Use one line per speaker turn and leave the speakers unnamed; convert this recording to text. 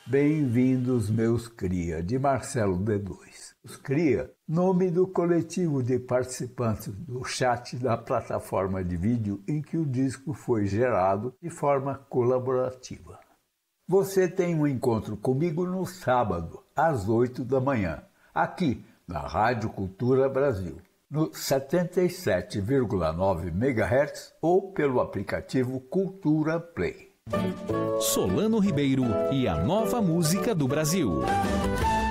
Bem-vindos, meus cria, de Marcelo D2. Os cria, nome do coletivo de participantes do chat da plataforma de vídeo em que o disco foi gerado de forma colaborativa. Você tem um encontro comigo no sábado, às 8 da manhã, aqui na Rádio Cultura Brasil, no 77,9 MHz ou pelo aplicativo Cultura Play.
Solano Ribeiro e a nova música do Brasil.